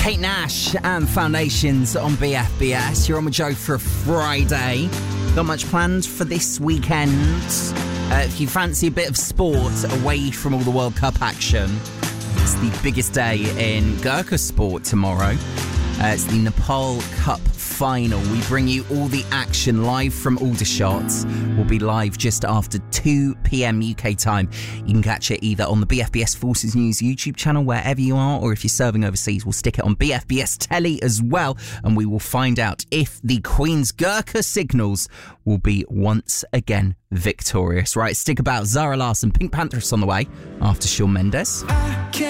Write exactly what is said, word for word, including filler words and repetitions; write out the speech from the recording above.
Kate Nash and Foundations on B F B S. You're on with Joe for a Friday. Got much planned for this weekend? Uh, if you fancy a bit of sport away from all the World Cup action, it's the biggest day in Gurkha sport tomorrow. Uh, it's the Nepal Cup final. We bring you all the action live from Aldershot. We'll be live just after two p.m. U K time. You can catch it either on the B F B S Forces News YouTube channel, wherever you are, or if you're serving overseas, we'll stick it on B F B S Telly as well, and we will find out if the Queen's Gurkha Signals will be once again victorious. Right, stick about. Zara Larsson, Pink Panthers on the way after Shawn Mendes.